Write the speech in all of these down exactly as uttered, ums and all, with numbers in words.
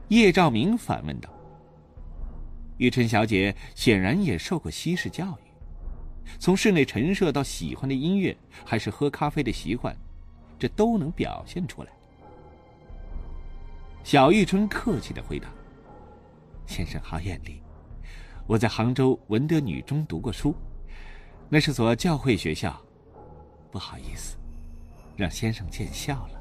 叶兆明反问道。玉春小姐显然也受过西式教育，从室内陈设到喜欢的音乐，还是喝咖啡的习惯，这都能表现出来。小玉春客气地回答：先生好眼力，我在杭州文德女中读过书，那是所教会学校，不好意思，让先生见笑了。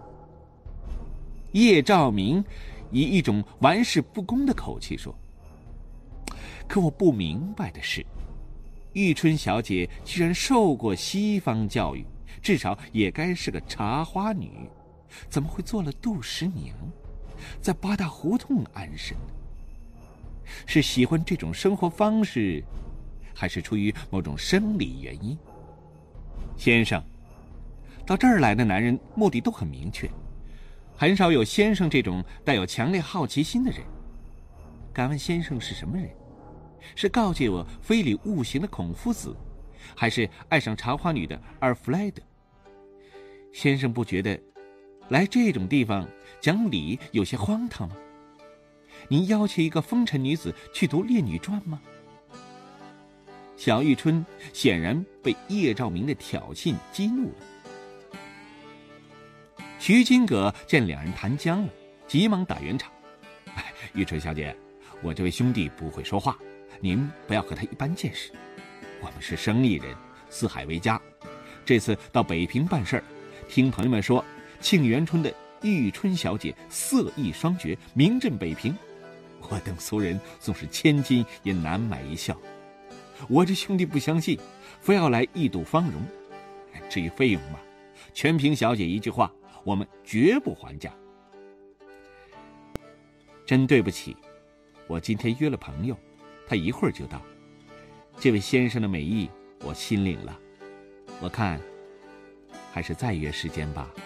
叶兆明以一种玩世不恭的口气说：可我不明白的是，玉春小姐居然受过西方教育，至少也该是个茶花女，怎么会做了杜十娘，在八大胡同安身呢？是喜欢这种生活方式，还是出于某种生理原因？先生，到这儿来的男人目的都很明确，很少有先生这种带有强烈好奇心的人。敢问先生是什么人？是告诫我非礼勿行的孔夫子，还是爱上茶花女的阿尔弗莱德？先生不觉得来这种地方讲理有些荒唐吗？您要求一个风尘女子去读《烈女传》吗？小玉春显然被叶兆明的挑衅激怒了。徐金阁见两人谈僵了，急忙打圆场：哎，玉春小姐，我这位兄弟不会说话，您不要和他一般见识。我们是生意人，四海为家，这次到北平办事儿，听朋友们说沁园春的玉春小姐色艺双绝，名震北平，我等俗人纵是千金也难买一笑。我这兄弟不相信，非要来一睹芳容。至于费用嘛，全凭小姐一句话，我们绝不还价。真对不起，我今天约了朋友，他一会儿就到。这位先生的美意我心领了，我看还是再约时间吧。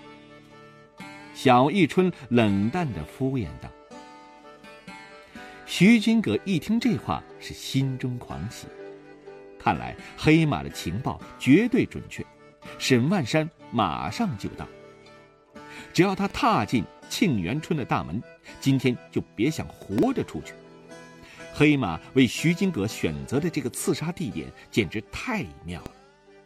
小玉春冷淡地敷衍道。徐金阁一听这话是心中狂喜，看来黑马的情报绝对准确，沈万山马上就到。只要他踏进沁园春的大门，今天就别想活着出去。黑马为徐金阁选择的这个刺杀地点简直太妙了。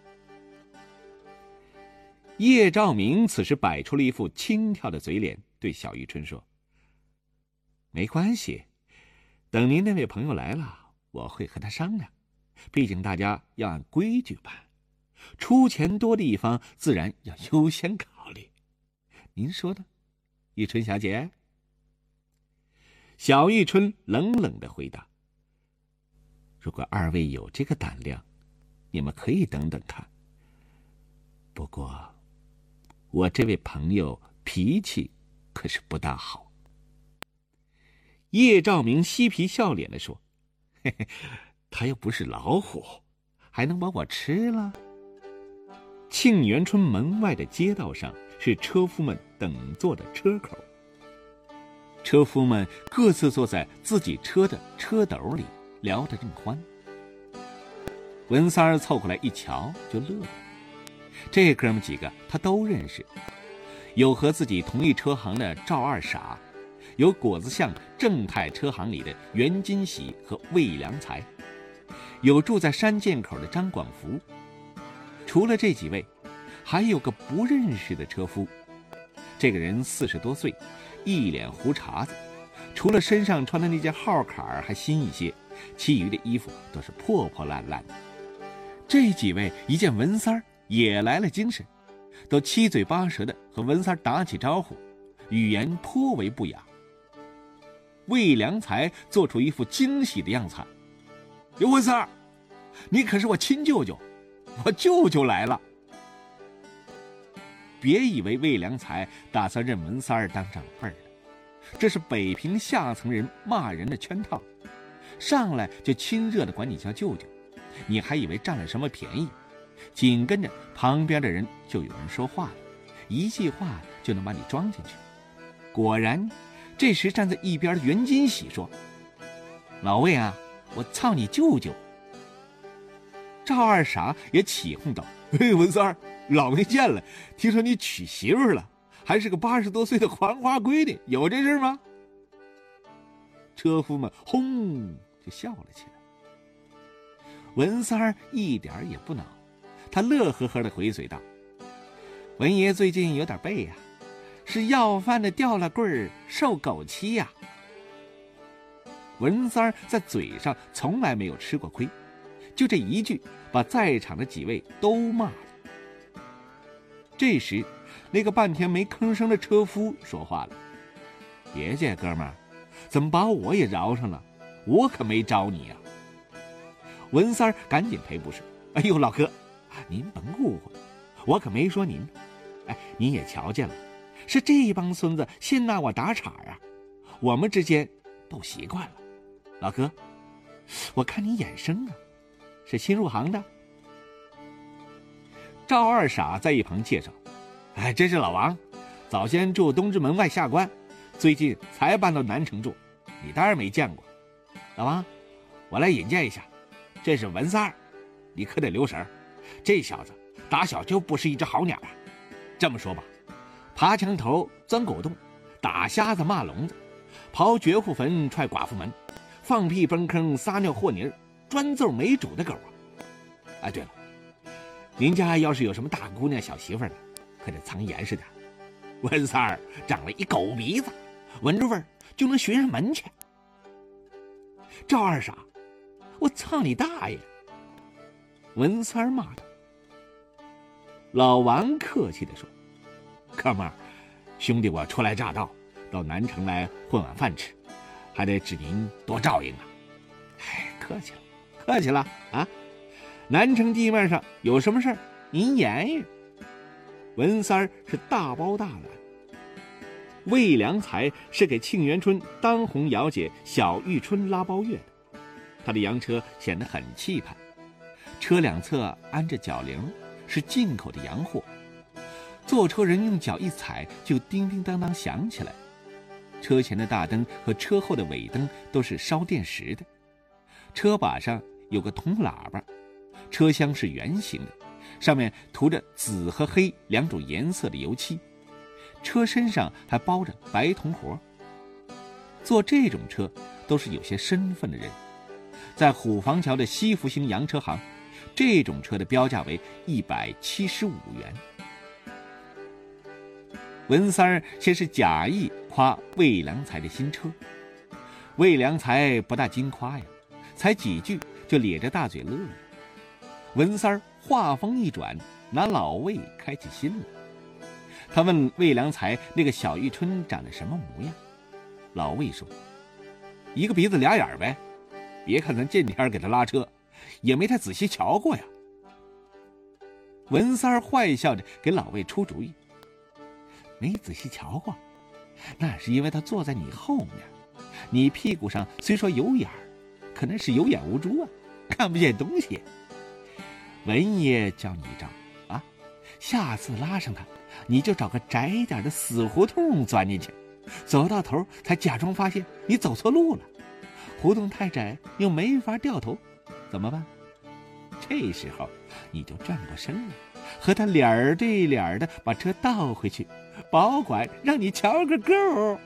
叶兆明此时摆出了一副轻佻的嘴脸，对小玉春说：没关系，等您那位朋友来了，我会和他商量，毕竟大家要按规矩办，出钱多的一方自然要优先考虑。您说呢，玉春小姐？小玉春冷冷地回答：如果二位有这个胆量，你们可以等等看。不过我这位朋友脾气可是不大好。叶兆明嬉皮笑脸地说：嘿嘿，他又不是老虎，还能把我吃了？沁园春门外的街道上是车夫们等坐的车口，车夫们各自坐在自己车的车斗里，聊得正欢。文三儿凑过来一瞧就乐了，这哥们几个他都认识，有和自己同一车行的赵二傻，有果子巷正泰车行里的袁金喜和魏良才，有住在山涧口的张广福。除了这几位，还有个不认识的车夫，这个人四十多岁，一脸胡茬子，除了身上穿的那件号坎还新一些，其余的衣服都是破破烂烂的。这几位一见文三儿也来了精神，都七嘴八舌的和文三儿打起招呼，语言颇为不雅。魏良才做出一副惊喜的样子：刘文三儿，你可是我亲舅舅，我舅舅来了。别以为魏良才打算认文三儿当长辈儿的，这是北平下层人骂人的圈套，上来就亲热的管你叫舅舅，你还以为占了什么便宜，紧跟着旁边的人就有人说话了，一句话就能把你装进去。果然，这时站在一边的袁金喜说：老魏啊，我操你舅舅。赵二傻也起哄道：嘿，文三儿，老没见了，听说你娶媳妇了，还是个八十多岁的黄花闺女，有这事吗？ 车夫们轰就笑了起来。文三儿一点也不恼，他乐呵呵地回嘴道：“文爷最近有点背呀、啊，是要饭的掉了棍儿，受狗欺呀、啊。”文三儿在嘴上从来没有吃过亏，就这一句把在场的几位都骂了。这时那个半天没吭声的车夫说话了：“别介，哥们儿，怎么把我也饶上了？我可没招你啊！”文三儿赶紧赔不是：“哎呦，老哥，您甭误会，我可没说您。哎，您也瞧见了，是这帮孙子先拿我打岔啊，我们之间不习惯了。老哥，我看你眼生啊，是新入行的？”赵二傻在一旁介绍：“哎，这是老王，早先住东直门外下关，最近才搬到南城住，你当然没见过。老王，我来引荐一下，这是文三儿，你可得留神，这小子打小就不是一只好鸟啊。这么说吧，爬墙头钻狗洞，打瞎子骂聋子，刨绝户坟踹寡妇门，放屁崩坑撒尿和泥，专揍没主的狗啊！哎，对了，您家要是有什么大姑娘小媳妇呢，可得藏严实点。文三儿长了一狗鼻子，闻着味儿就能寻上门去。”赵二傻：“我操你大爷！”文三儿骂道。老王客气地说：“哥们儿，兄弟我初来乍到，到南城来混碗饭吃，还得指您多照应啊。哎，客气了，客气了啊！南城地面上有什么事儿，您言语。”文三儿是大包大揽。魏良才是给沁园春当红姚姐小玉春拉包月的，他的洋车显得很气派，车两侧安着脚铃，是进口的洋货，坐车人用脚一踩就叮叮当当响起来。车前的大灯和车后的尾灯都是烧电石的，车把上有个铜喇叭，车厢是圆形的，上面涂着紫和黑两种颜色的油漆，车身上还包着白铜活。坐这种车都是有些身份的人，在虎坊桥的西福星洋车行，这种车的标价为一百七十五元。文三儿先是假意夸魏良才的新车，魏良才不大经夸呀，才几句就咧着大嘴乐了。文三儿话锋一转，拿老魏开起心了。他问魏良才那个小玉春长得什么模样，老魏说：“一个鼻子俩眼呗，别看咱见天给他拉车，也没太仔细瞧过呀。”文三儿坏笑着给老魏出主意：“没仔细瞧过，那是因为他坐在你后面，你屁股上虽说有眼儿，可能是有眼无珠啊，看不见东西。文爷教你一招啊，下次拉上他，你就找个窄点的死胡同钻进去，走到头才假装发现你走错路了，胡同太窄又没法掉头，怎么办？这时候你就转过身了，和他脸儿对脸儿的把车倒回去，保管让你瞧个够。”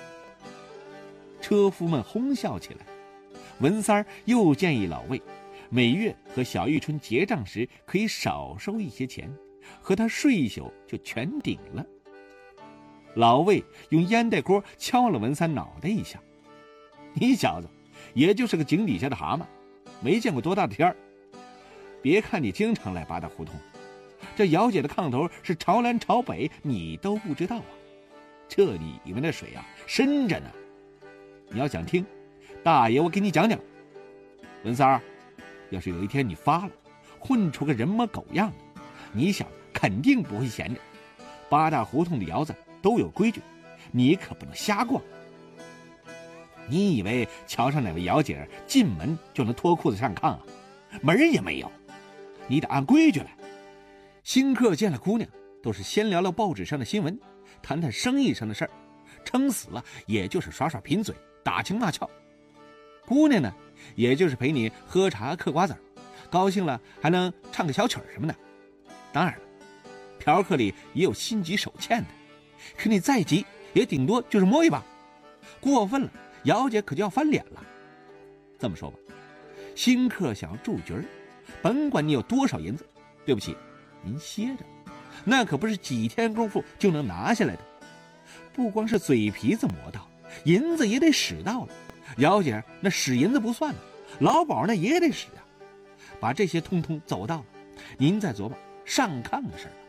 车夫们哄笑起来。文三儿又建议老魏每月和小玉春结账时可以少收一些钱，和他睡一宿就全顶了。老魏用烟袋锅敲了文三脑袋一下：“你小子也就是个井底下的蛤蟆，没见过多大的天儿。别看你经常来八大胡同，这姚姐的炕头是朝南朝北，你都不知道啊。这里面的水啊深着呢，你要想听，大爷我给你讲讲。文三儿，要是有一天你发了，混出个人模狗样的，你小子肯定不会闲着。八大胡同的窑子都有规矩，你可不能瞎逛。你以为瞧上哪位姚姐进门就能脱裤子上炕啊？门儿也没有，你得按规矩来。新客见了姑娘，都是先聊聊报纸上的新闻，谈谈生意上的事儿，撑死了也就是耍耍贫嘴，打情骂俏。姑娘呢，也就是陪你喝茶嗑瓜子儿，高兴了还能唱个小曲儿什么的。当然了，嫖客里也有心急手欠的，可你再急也顶多就是摸一把，过分了姚姐可就要翻脸了。这么说吧，新客想要住局儿，甭管你有多少银子，对不起，您歇着，那可不是几天功夫就能拿下来的。不光是嘴皮子磨到，银子也得使到了。姚姐那使银子不算了，老鸨那也得使啊。把这些通通走到了，您再琢磨上炕的事儿。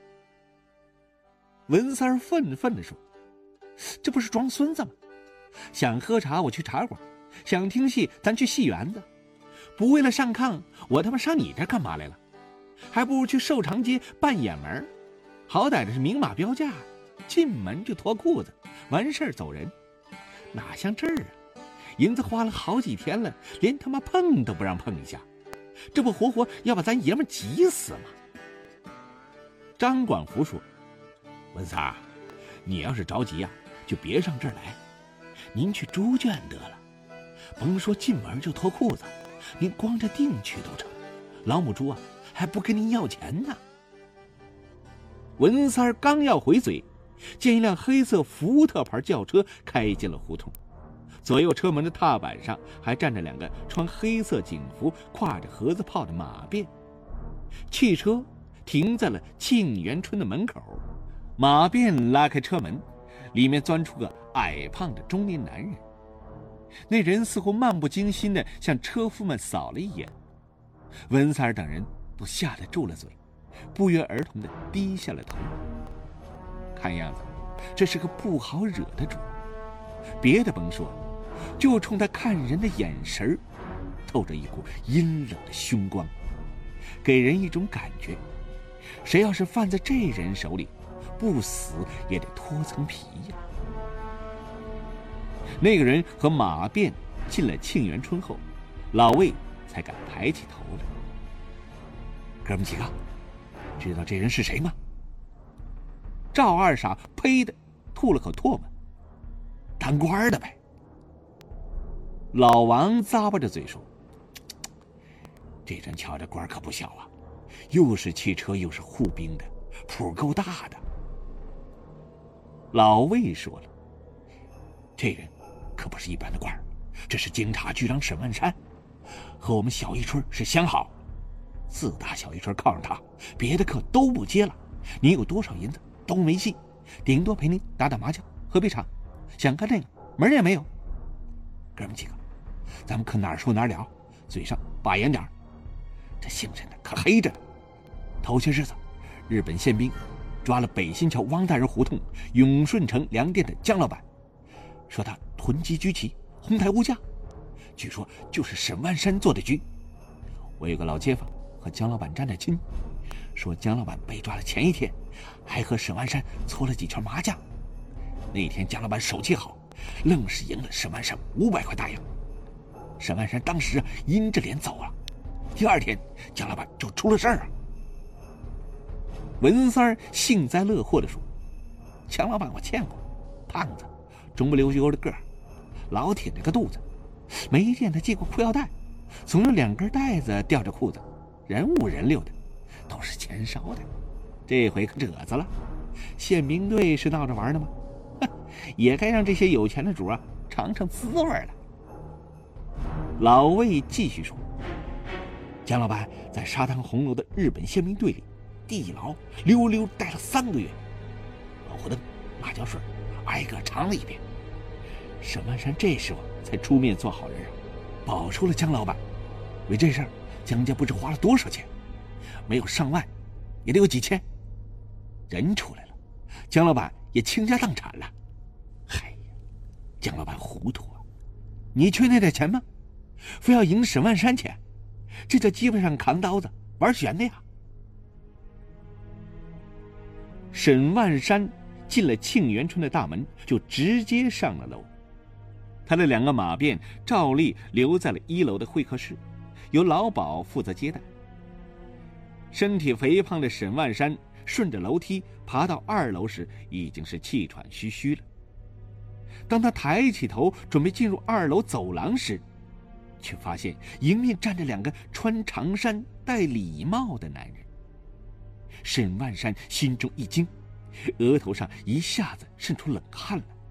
文三儿愤愤地说：“这不是装孙子吗？想喝茶我去茶馆，想听戏咱去戏园子，不为了上炕，我他妈上你这干嘛来了？还不如去寿长街办眼门，好歹这是明码标价，进门就脱裤子，完事儿走人。哪像这儿啊，银子花了好几天了，连他妈碰都不让碰一下，这不活活要把咱爷们急死吗？”张广福说：“文三儿，你要是着急啊，就别上这儿来，您去猪圈得了。甭说进门就脱裤子，您光着腚去都成，老母猪啊还不跟您要钱呢。”文三儿刚要回嘴，见一辆黑色福特牌轿车开进了胡同，左右车门的踏板上还站着两个穿黑色警服、挎着盒子炮的马便。汽车停在了沁园春的门口，马便拉开车门，里面钻出个矮胖的中年男人。那人似乎漫不经心地向车夫们扫了一眼，文三儿等人都吓得住了嘴，不约而同地低下了头。看样子这是个不好惹的主，别的甭说，就冲他看人的眼神透着一股阴冷的凶光，给人一种感觉，谁要是犯在这人手里，不死也得脱层皮呀。那个人和马便进了沁园春后，老魏才敢抬起头来。哥们几个，知道这人是谁吗？赵二傻呸的吐了口唾沫：“当官的呗。”老王咂巴着嘴说：“这人瞧着官可不小啊，又是汽车又是护兵的，谱够大的。”老魏说了：“这人可不是一般的官，这是警察局长沈万山，和我们小一春是相好。自打小一春靠上他，别的课都不接了，你有多少银子都没戏，顶多陪您打打麻将、喝杯茶，想干那个门也没有。哥们几个，咱们可哪儿说哪儿了，嘴上把严点儿。这姓沈的可黑着呢。头些日子，日本宪兵抓了北新桥汪大人胡同永顺城粮店的江老板，说他囤积居奇，哄抬物价，据说就是沈万山做的局。我有个老街坊和江老板沾着亲，说江老板被抓的前一天还和沈万山搓了几圈麻将，那天江老板手气好，愣是赢了沈万山五百块大洋。沈万山当时阴着脸走了，第二天江老板就出了事儿啊。文三儿幸灾乐祸地说：“江老板我见过，胖子，中不溜溜的个儿，老挺着个肚子，没见他系过裤腰带，总有两根带子吊着裤子，人五人六的，都是钱烧的。这回可褶子了，宪兵队是闹着玩的吗？哼，也该让这些有钱的主啊尝尝滋味了。”老魏继续说：“江老板在沙滩红楼的日本宪兵队里地牢溜溜待了三个月，老虎灯、辣椒水挨个尝了一遍。沈万山这时候才出面做好人啊，保出了江老板。为这事儿，江家不知花了多少钱，没有上万，也得有几千。人出来了，江老板也倾家荡产了。嗨呀，江老板糊涂啊！你缺那点钱吗？非要赢沈万山钱，这叫基本上扛刀子玩悬的呀。”沈万山进了沁园春的大门，就直接上了楼。他的两个马便照例留在了一楼的会客室，由老鸨负责接待。身体肥胖的沈万山顺着楼梯爬到二楼时，已经是气喘吁吁了。当他抬起头准备进入二楼走廊时，却发现迎面站着两个穿长衫戴礼帽的男人。沈万山心中一惊，额头上一下子渗出冷汗了。